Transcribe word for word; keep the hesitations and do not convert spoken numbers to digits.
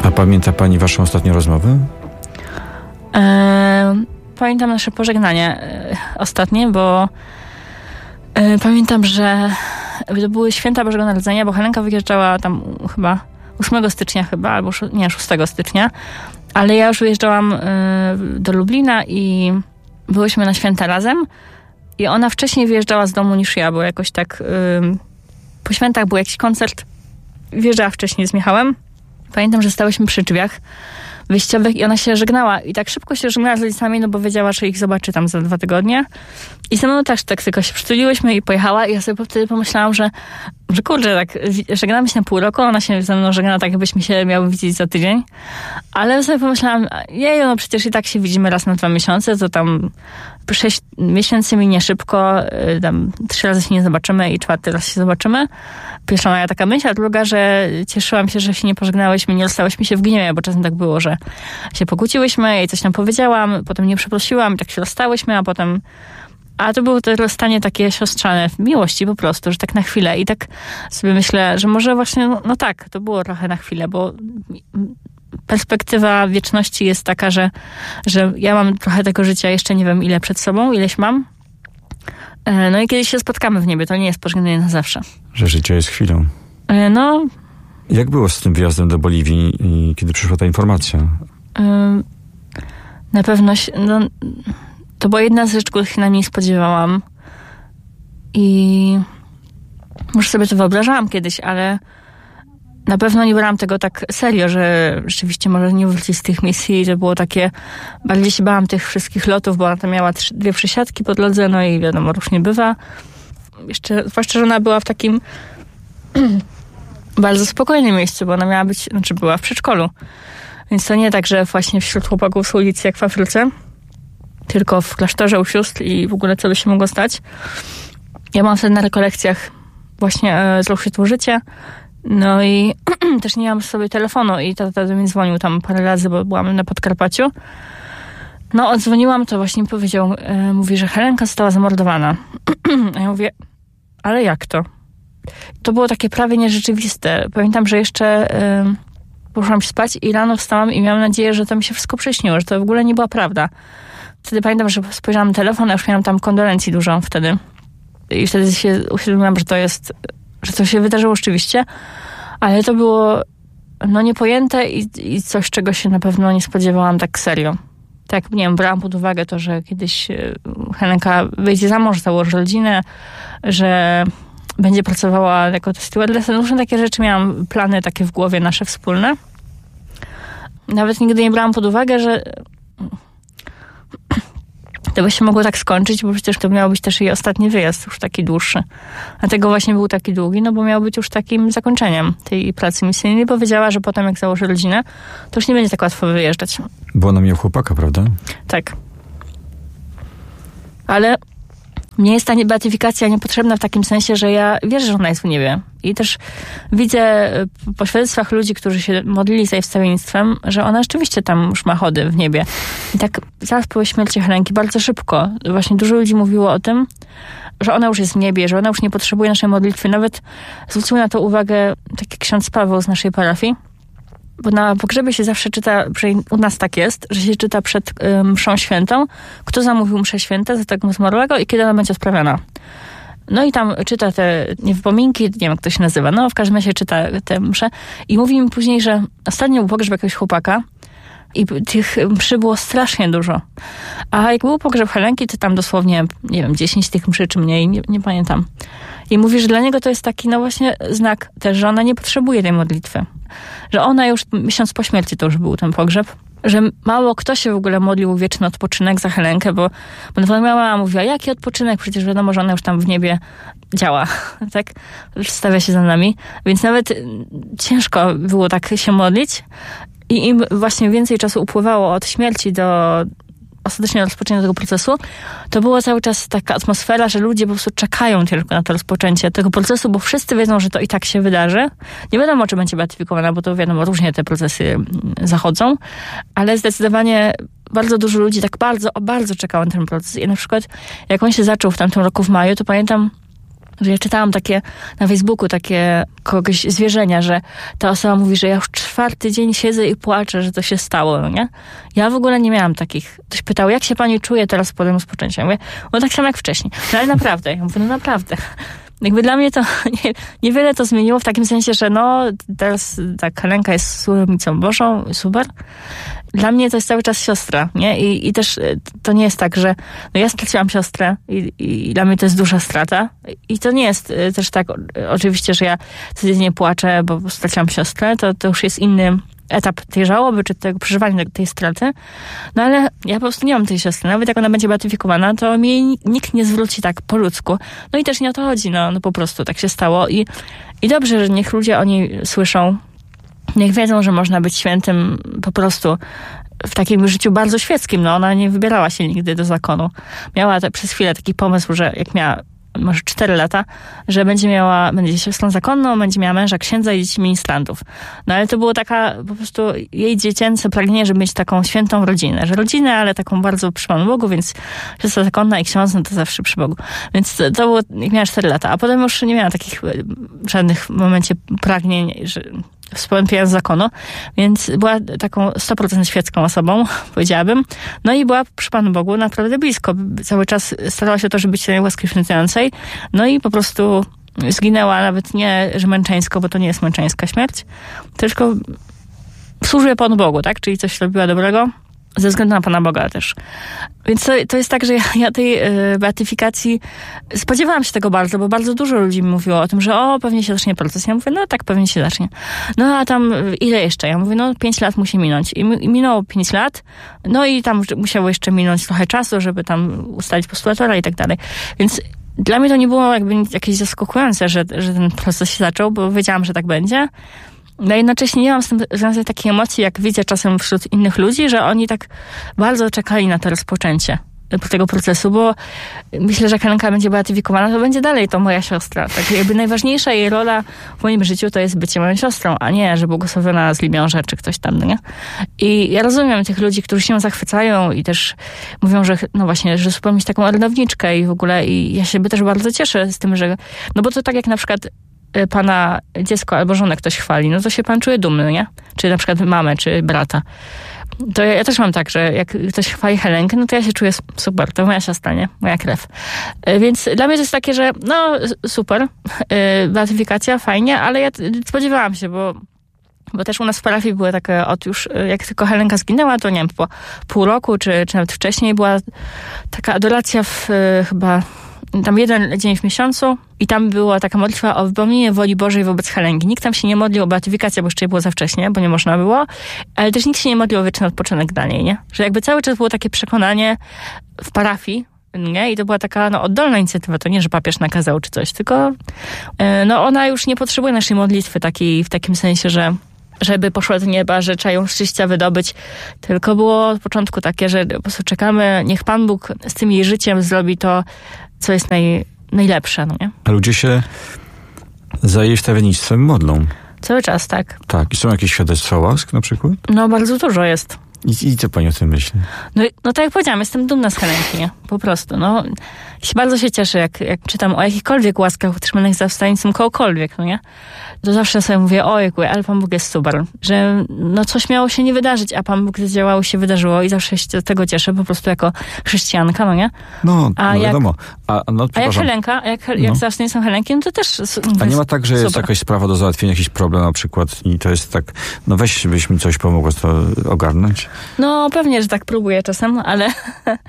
A pamięta pani waszą ostatnią rozmowę? E, pamiętam nasze pożegnanie e, ostatnie, bo e, pamiętam, że to były święta Bożego Narodzenia, bo Helenka wyjeżdżała tam chyba ósmego stycznia chyba, albo nie, szóstego stycznia, ale ja już wyjeżdżałam e, do Lublina i byłyśmy na święta razem i ona wcześniej wyjeżdżała z domu niż ja, bo jakoś tak e, po świętach był jakiś koncert, wyjeżdżała wcześniej z Michałem. Pamiętam, że stałyśmy przy drzwiach wyjściowych i ona się żegnała. I tak szybko się żegnała z rodzicami, no bo wiedziała, że ich zobaczy tam za dwa tygodnie. I ze mną też tak tylko się przytuliłyśmy i pojechała. I ja sobie wtedy pomyślałam, że, że kurczę, tak żegnamy się na pół roku, ona się ze mną żegna tak, jakbyśmy się miały widzieć za tydzień. Ale sobie pomyślałam, jej, no przecież i tak się widzimy raz na dwa miesiące, to tam sześć miesięcy minie szybko, tam trzy razy się nie zobaczymy i czwarty raz się zobaczymy. Pierwsza moja taka myśl, a druga, że cieszyłam się, że się nie pożegnałyśmy, nie rozstałyśmy się w gniewie, bo czasem tak było, że się pokłóciłyśmy, jej coś tam powiedziałam, potem nie przeprosiłam i tak się rozstałyśmy, a potem a to było to rozstanie takie siostrzane w miłości po prostu, że tak na chwilę i tak sobie myślę, że może właśnie, no, no tak, to było trochę na chwilę, bo perspektywa wieczności jest taka, że, że ja mam trochę tego życia, jeszcze nie wiem ile przed sobą, ileś mam. No i kiedyś się spotkamy w niebie, to nie jest pożegnanie na zawsze. Że życie jest chwilą. No. Jak było z tym wyjazdem do Boliwii i kiedy przyszła ta informacja? Na pewno, no, to była jedna z rzeczy, których się na niej spodziewałam. I może sobie to wyobrażałam kiedyś, ale na pewno nie brałam tego tak serio, że rzeczywiście może nie wrócić z tych misji, że było takie, bardziej się bałam tych wszystkich lotów, bo ona tam miała trzy, dwie przysiadki po drodze, no i wiadomo, różnie bywa. Jeszcze, zwłaszcza, że ona była w takim bardzo spokojnym miejscu, bo ona miała być, znaczy była w przedszkolu. Więc to nie tak, że właśnie wśród chłopaków z ulicy jak w Afryce, tylko w klasztorze u sióstr i w ogóle co by się mogło stać. Ja mam wtedy na rekolekcjach właśnie e, złą światło życie. No i też nie miałam sobie telefonu i tata do mnie dzwonił tam parę razy, bo byłam na Podkarpaciu. No, odzwoniłam, to właśnie powiedział, e, mówi, że Helenka została zamordowana. A ja mówię, ale jak to? To było takie prawie nierzeczywiste. Pamiętam, że jeszcze e, poszłam się spać i rano wstałam i miałam nadzieję, że to mi się wszystko przyśniło, że to w ogóle nie była prawda. Wtedy pamiętam, że spojrzałam na telefon, a już miałam tam kondolencji dużo wtedy. I wtedy się uświadomiłam, że to jest, że to się wydarzyło rzeczywiście, ale to było no niepojęte i, i coś, czego się na pewno nie spodziewałam tak serio. Tak, nie wiem, brałam pod uwagę to, że kiedyś Helenka wyjdzie za mąż, założy rodzinę, że będzie pracowała jako stewardessa. Różne takie rzeczy miałam, plany takie w głowie nasze wspólne. Nawet nigdy nie brałam pod uwagę, że to by się mogło tak skończyć, bo przecież to miał być też jej ostatni wyjazd, już taki dłuższy. Dlatego właśnie był taki długi, no bo miał być już takim zakończeniem tej pracy misyjnej. Powiedziała, że potem jak założy rodzinę, to już nie będzie tak łatwo wyjeżdżać. Bo ona miała chłopaka, prawda? Tak. Ale mnie jest ta beatyfikacja niepotrzebna w takim sensie, że ja wierzę, że ona jest w niebie. I też widzę po świadectwach ludzi, którzy się modlili za jej wstawiennictwem, że ona rzeczywiście tam już ma chody w niebie. I tak zaraz po śmierci Helenki, bardzo szybko, właśnie dużo ludzi mówiło o tym, że ona już jest w niebie, że ona już nie potrzebuje naszej modlitwy. Nawet zwrócił na to uwagę taki ksiądz Paweł z naszej parafii, bo na pogrzebie się zawsze czyta, u nas tak jest, że się czyta przed y, mszą świętą, kto zamówił mszę świętą za tego zmarłego i kiedy ona będzie odprawiona. No i tam czyta te nie wypominki, nie wiem jak to się nazywa, no w każdym razie czyta te msze i mówi mi później, że ostatnio był pogrzeb jakiegoś chłopaka i tych mszy było strasznie dużo. A jak był pogrzeb Helenki, to tam dosłownie, nie wiem, dziesięć tych mszy czy mniej, nie, nie pamiętam. I mówi, że dla niego to jest taki, no właśnie znak też, że ona nie potrzebuje tej modlitwy. Że ona już miesiąc po śmierci to już był ten pogrzeb. Że mało kto się w ogóle modlił o wieczny odpoczynek za Helenkę, bo, bo moja mama mówiła, jaki odpoczynek? Przecież wiadomo, że ona już tam w niebie działa, tak? Stawia się za nami. Więc nawet ciężko było tak się modlić. I im właśnie więcej czasu upływało od śmierci do ostatecznie rozpoczęcia tego procesu, to była cały czas taka atmosfera, że ludzie po prostu czekają tylko na to rozpoczęcie tego procesu, bo wszyscy wiedzą, że to i tak się wydarzy. Nie wiadomo, czy będzie beatyfikowana, bo to wiadomo, różnie te procesy zachodzą, ale zdecydowanie bardzo dużo ludzi tak bardzo, bardzo czekało na ten proces. I na przykład, jak on się zaczął w tamtym roku w maju, to pamiętam, że ja czytałam takie na Facebooku takie kogoś zwierzenia, że ta osoba mówi, że ja już czwarty dzień siedzę i płaczę, że to się stało, no nie? Ja w ogóle nie miałam takich. Ktoś pytał, jak się pani czuje teraz po tym rozpoczęciu? Ja mówię, no tak samo jak wcześniej. No ale naprawdę. Ja mówię, no naprawdę. Jakby dla mnie to nie, niewiele to zmieniło w takim sensie, że no teraz tak Helenka jest służebnicą Bożą, super. Dla mnie to jest cały czas siostra, nie? I, i też to nie jest tak, że no ja straciłam siostrę i, i dla mnie to jest duża strata. I to nie jest też tak oczywiście, że ja codziennie płaczę, bo straciłam siostrę. To, to już jest inny etap tej żałoby, czy tego przeżywania tej straty. No ale ja po prostu nie mam tej siostry. Nawet jak ona będzie beatyfikowana, to mi jej nikt nie zwróci tak po ludzku. No i też nie o to chodzi, no, no po prostu tak się stało. I, i dobrze, że niech ludzie o niej słyszą. Niech wiedzą, że można być świętym po prostu w takim życiu bardzo świeckim. No ona nie wybierała się nigdy do zakonu. Miała te, przez chwilę taki pomysł, że jak miała może cztery lata, że będzie miała, będzie siostrą zakonną, będzie miała męża księdza i dzieci ministrantów. No ale to było taka po prostu jej dziecięce pragnienie, żeby mieć taką świętą rodzinę. Że rodzinę, ale taką bardzo przy Panu Bogu, więc siostra zakonna i ksiądz, no to zawsze przy Bogu. Więc to, to było, jak miała cztery lata. A potem już nie miała takich żadnych w momencie pragnień, że wspomniałam z zakonu, więc była taką sto procent świecką osobą, powiedziałabym. No i była przy Panu Bogu naprawdę blisko. Cały czas starała się o to, żeby być tej łaski święcającej. No i po prostu zginęła nawet nie, że męczeńsko, bo to nie jest męczeńska śmierć, tylko służyła Panu Bogu, tak? Czyli coś robiła dobrego. Ze względu na Pana Boga też. Więc to, to jest tak, że ja, ja tej y, beatyfikacji spodziewałam się tego bardzo, bo bardzo dużo ludzi mi mówiło o tym, że o, pewnie się zacznie proces. Ja mówię, no tak, pewnie się zacznie. No a tam ile jeszcze? Ja mówię, no pięć lat musi minąć. I, I minęło pięć lat, no i tam musiało jeszcze minąć trochę czasu, żeby tam ustalić postulatora i tak dalej. Więc dla mnie to nie było jakby jakieś zaskakujące, że, że ten proces się zaczął, bo wiedziałam, że tak będzie. No jednocześnie nie mam z tym związanej takiej emocji, jak widzę czasem wśród innych ludzi, że oni tak bardzo czekali na to rozpoczęcie tego procesu, bo myślę, że jak Helenka będzie beatyfikowana, to będzie dalej to moja siostra. Tak jakby najważniejsza jej rola w moim życiu to jest bycie moją siostrą, a nie, że błogosławiona z Libiąża czy ktoś tam, nie? I ja rozumiem tych ludzi, którzy się zachwycają i też mówią, że no właśnie, że super mieć taką orędowniczkę i w ogóle i ja się też bardzo cieszę z tym, że no bo to tak jak na przykład pana dziecko albo żonę ktoś chwali, no to się pan czuje dumny, nie? Czy na przykład mamę, czy brata. To ja, ja też mam tak, że jak ktoś chwali Helenkę, no to ja się czuję super, to moja siostra, nie? Moja krew. Więc dla mnie to jest takie, że no super, beatyfikacja, fajnie, ale ja spodziewałam się, bo bo też u nas w parafii były takie, od już jak tylko Helenka zginęła, to nie wiem, po pół roku, czy, czy nawet wcześniej była taka adoracja w chyba tam jeden dzień w miesiącu i tam była taka modlitwa o wypełnienie woli Bożej wobec Helenki. Nikt tam się nie modlił o beatyfikację, bo jeszcze było za wcześnie, bo nie można było, ale też nikt się nie modlił o wieczny odpoczynek dla niej, nie? Że jakby cały czas było takie przekonanie w parafii, nie? I to była taka no, oddolna inicjatywa, to nie, że papież nakazał czy coś, tylko yy, no ona już nie potrzebuje naszej modlitwy takiej, w takim sensie, że żeby poszła do nieba, że trzeba ją szczęścia wydobyć. Tylko było od początku takie, że po prostu czekamy, niech Pan Bóg z tym jej życiem zrobi to, co jest naj, najlepsze, no nie? A ludzie się za jej wstawiennictwem modlą. Cały czas, tak. Tak. I są jakieś świadectwa łask na przykład? No, bardzo dużo jest. I, i co pani o tym myśli? No, no tak jak powiedziałam, jestem dumna z Helenki, nie? Po prostu, no. Się bardzo się cieszę, jak, jak czytam o jakichkolwiek łaskach utrzymanych za wstańcem kogokolwiek, no nie? To zawsze sobie mówię, ojku, ale Pan Bóg jest super. Że no coś miało się nie wydarzyć, a Pan Bóg zadziałał, się wydarzyło i zawsze się z tego cieszę, po prostu jako chrześcijanka, no nie? No, a no jak, wiadomo. A, no, a jak Helenka, jak, jak no. za wstańcem Helenki, no to też A nie ma tak, że super. Jest jakaś sprawa do załatwienia, jakiś problem na przykład i to jest tak, no weź, byś mi coś pomogło to ogarnąć? No pewnie, że tak próbuję czasem, ale